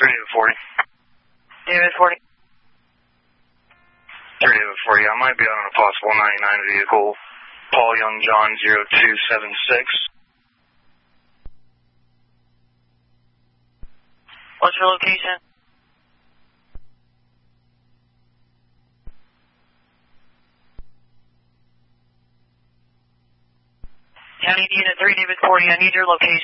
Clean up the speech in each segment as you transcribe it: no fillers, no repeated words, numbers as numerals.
David 40. David 40. 3 David 40, I might be on a possible 99 vehicle. Paul Young John 0276. What's your location? County Unit 3 David 40, I need your location.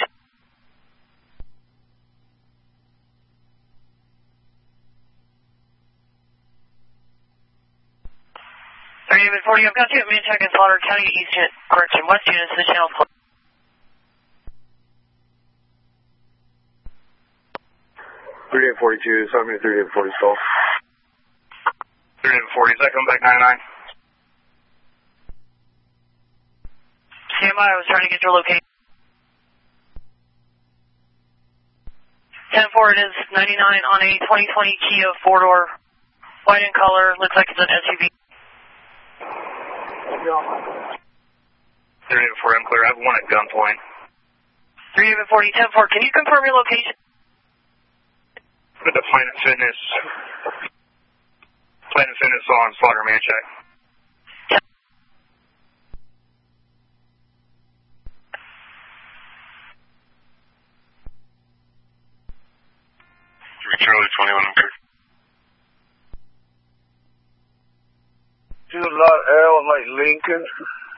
David 40, I've got you at Manchac and Slaughter County East Unit, correction, West Units, the channel. 3 David 42, so I'm going to 3 David 40 stall. 3 David 40, is that coming back 99? Stand by, I was trying to get your location. 10-4, it is 99 on a 2020 Kia 4-door, white in color, looks like it's an SUV. 3 David 40, I'm clear. I have one at gunpoint. 3 David 40, 10-4, can you confirm your location? With the Planet Fitness on Slaughter Manchac. Charlie 21, I'm clear. Do a lot L like Lincoln.